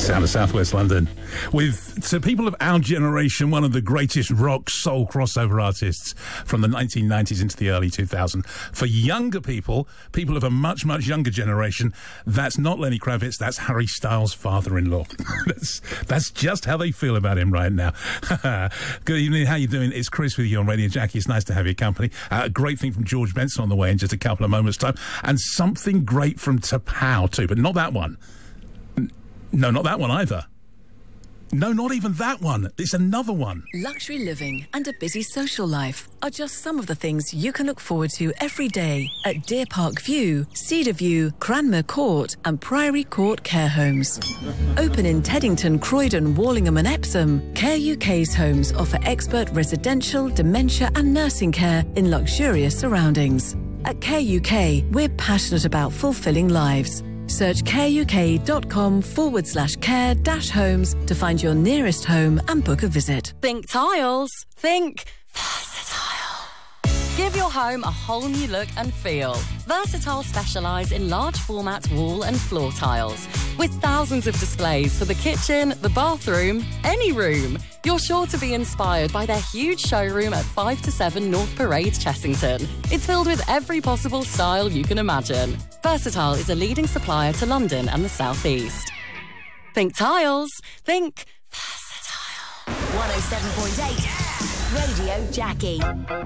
Sound of Southwest London. With, to people of our generation, one of the greatest rock soul crossover artists from the 1990s into the early 2000s. For younger people, people of a much, much younger generation, that's not Lenny Kravitz, that's Harry Styles' father-in-law. that's just how they feel about him right now. Good evening, how you doing? It's Chris with you on Radio Jackie. It's nice to have your company. A great thing from George Benson on the way in just a couple of moments' time. And something great from Tapao too, but not that one. No, not that one either. No, not even that one. It's another one. Luxury living and a busy social life are just some of the things you can look forward to every day at Deer Park View, Cedar View, Cranmer Court and Priory Court Care Homes. Open in Teddington, Croydon, Wallingham and Epsom, Care UK's homes offer expert residential, dementia and nursing care in luxurious surroundings. At Care UK, we're passionate about fulfilling lives. Search careuk.com/care-homes to find your nearest home and book a visit. Think tiles. Think Versatile. Give your home a whole new look and feel. Versatile specialise in large format wall and floor tiles with thousands of displays for the kitchen, the bathroom, any room. You're sure to be inspired by their huge showroom at 5 to 7 North Parade, Chessington. It's filled with every possible style you can imagine. Versatile is a leading supplier to London and the South East. Think tiles. Think Versatile. 107.8 Radio Jackie.